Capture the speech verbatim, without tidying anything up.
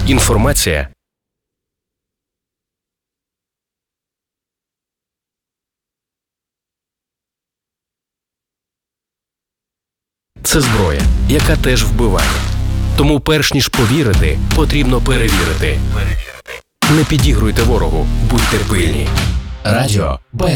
Інформація – це зброя, яка теж вбиває. Тому перш ніж повірити, потрібно перевірити. Не підігруйте ворогу, будьте пильні. Радіо Байрактар.